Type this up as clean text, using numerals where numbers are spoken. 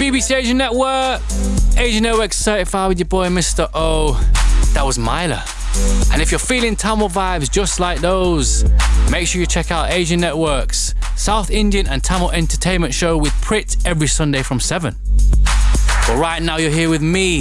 BBC Asian Network certified with your boy Mr. O. That was Myla. And if you're feeling Tamil vibes just like those, make sure you check out Asian Network's South Indian and Tamil entertainment show with Prit every Sunday from 7. But right now you're here with me,